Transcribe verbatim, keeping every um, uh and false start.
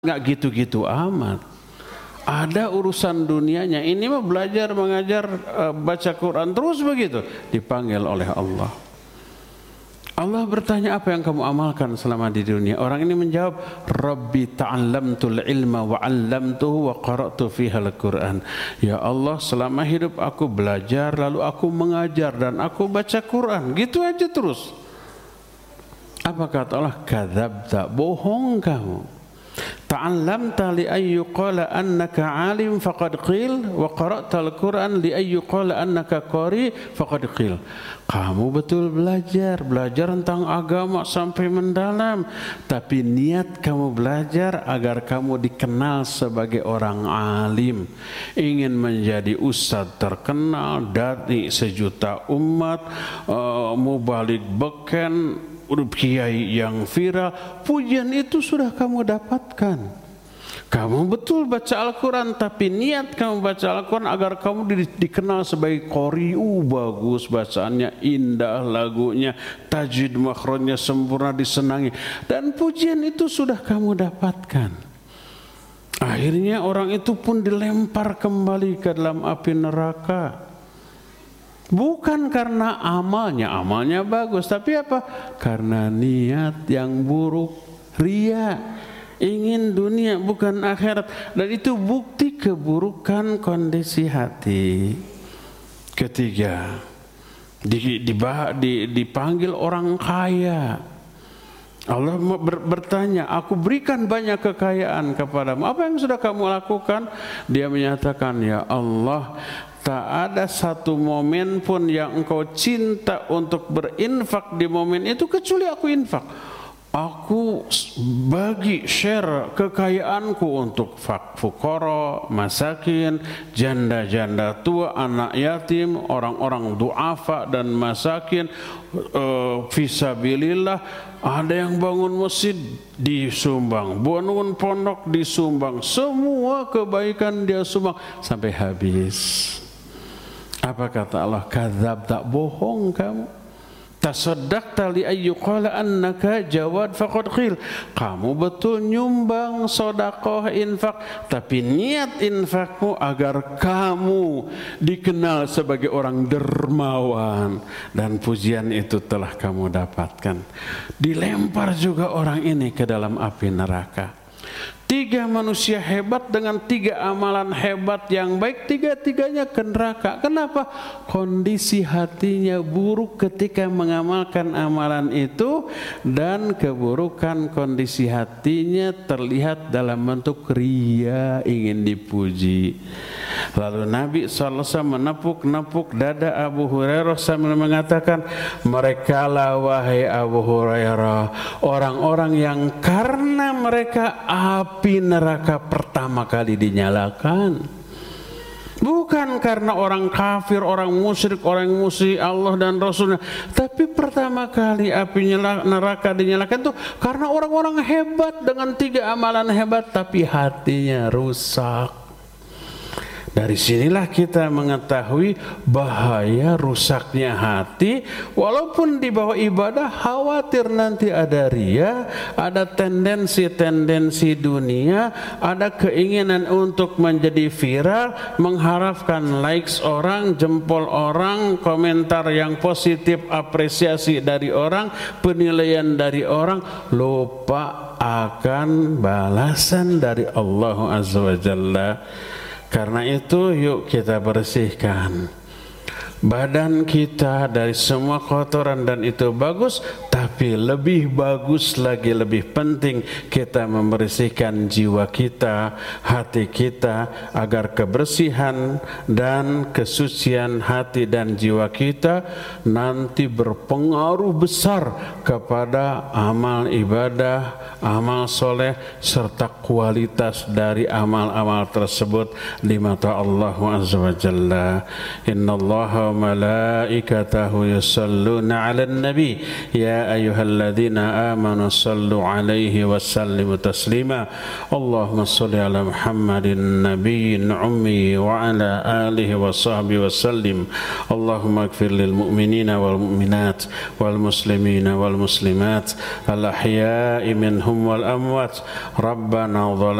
nggak gitu-gitu amat. Ada urusan dunianya. Ini mah belajar, mengajar, uh, baca Quran terus begitu. Dipanggil oleh Allah. Allah bertanya, apa yang kamu amalkan selama di dunia? Orang ini menjawab, Rabbi ta'allamtul ilma wa 'allamtuhu wa qara'tu fiha al-Quran. Ya Allah, selama hidup aku belajar, lalu aku mengajar dan aku baca Quran. Gitu aja terus. Apa kata Allah? Kadzabta, bohong kamu. Ta'allamta li ayyuqala annaka alim faqad qil wa qara'ta al-Quran li ayyuqala annaka qari faqad qil. Kamu betul belajar, belajar tentang agama sampai mendalam, tapi niat kamu belajar agar kamu dikenal sebagai orang alim, ingin menjadi ustadz terkenal dari sejuta umat, uh, mubalik beken, kiai yang viral. Pujian itu sudah kamu dapatkan. Kamu betul baca Al-Quran, tapi niat kamu baca Al-Quran agar kamu di, dikenal sebagai qori'u, bagus bacaannya, indah lagunya, tajwid makhrajnya sempurna, disenangi, dan pujian itu sudah kamu dapatkan. Akhirnya orang itu pun dilempar kembali ke dalam api neraka. Bukan karena amalnya, amalnya bagus, tapi apa? Karena niat yang buruk, ria, ingin dunia bukan akhirat. Dan itu bukti keburukan kondisi hati. Ketiga, di, di, di, dipanggil orang kaya. Allah ber, bertanya, aku berikan banyak kekayaan kepadamu, apa yang sudah kamu lakukan? Dia menyatakan, ya Allah, tak ada satu momen pun yang engkau cinta untuk berinfak di momen itu kecuali aku infak. Aku bagi share kekayaanku untuk fuqara, masakin, janda-janda tua, anak yatim, orang-orang du'afa dan masakin, uh, fisabilillah. Ada yang bangun masjid disumbang, bangun pondok disumbang, semua kebaikan dia sumbang sampai habis. Apa kata Allah? Kadzab, tak bohong kamu. Tasaddaqta li ayyuqala annaka jawad faqad qil. Kamu betul nyumbang, sedekah, infak, tapi niat infakmu agar kamu dikenal sebagai orang dermawan, dan pujian itu telah kamu dapatkan. Dilempar juga orang ini ke dalam api neraka. Tiga manusia hebat dengan tiga amalan hebat yang baik, tiga-tiganya ke neraka. Kenapa? Kondisi hatinya buruk ketika mengamalkan amalan itu, dan keburukan kondisi hatinya terlihat dalam bentuk ria, ingin dipuji. Lalu Nabi shallallahu alaihi wasallam menepuk-nepuk dada Abu Hurairah sambil mengatakan, merekalah wahai Abu Hurairah, orang-orang yang karena mereka api neraka pertama kali dinyalakan. Bukan karena orang kafir, orang musyrik, orang yang musuhi Allah dan Rasulnya, tapi pertama kali api neraka dinyalakan itu karena orang-orang hebat dengan tiga amalan hebat, tapi hatinya rusak. Dari sinilah kita mengetahui bahaya rusaknya hati. Walaupun di bawah ibadah, khawatir nanti ada ria, ada tendensi-tendensi dunia, ada keinginan untuk menjadi viral, mengharapkan likes orang, jempol orang, komentar yang positif, apresiasi dari orang, penilaian dari orang, lupa akan balasan dari Allah Azza wa Jalla. Karena itu yuk kita bersihkan badan kita dari semua kotoran, dan itu bagus, tapi lebih bagus lagi, lebih penting kita membersihkan jiwa kita, hati kita, agar kebersihan dan kesucian hati dan jiwa kita nanti berpengaruh besar kepada amal ibadah, amal soleh, serta kualitas dari amal-amal tersebut di mata Allah Azza wa Jalla. Innallaha malaikatahu yusalluna 'alan nabi ya يا أيها الذين آمنوا صلوا عليه وسلموا تسليما اللهم صل على محمد النبي الأمي وعلى آله وصحبه وسلم اللهم اغفر للمؤمنين والمؤمنات والمسلمين والمسلمات الأحياء منهم والأموات ربنا ظلمنا